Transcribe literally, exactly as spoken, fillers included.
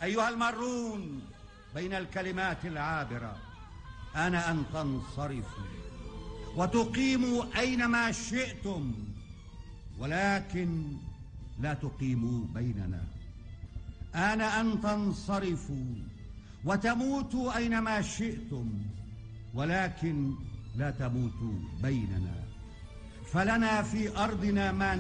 أيها المارون بين الكلمات العابرة، آن أن تنصرفوا وتقيموا أينما شئتم، ولكن لا تقيموا بيننا. آن أن تنصرفوا وتموتوا أينما شئتم، ولكن لا تموتوا بيننا، فلنا في أرضنا ما